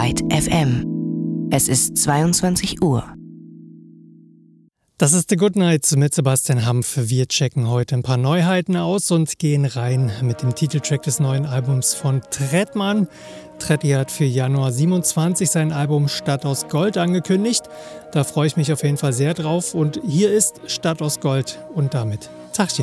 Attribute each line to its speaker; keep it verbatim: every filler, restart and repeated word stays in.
Speaker 1: Night F M. Es ist zweiundzwanzig Uhr.
Speaker 2: Das ist The Good Night mit Sebastian Hampf. Wir checken heute ein paar Neuheiten aus und gehen rein mit dem Titeltrack des neuen Albums von Trettmann. Tretti hat für Januar siebenundzwanzig sein Album Stadt aus Gold angekündigt. Da freue ich mich auf jeden Fall sehr drauf. Und hier ist Stadt aus Gold und damit Tachchen.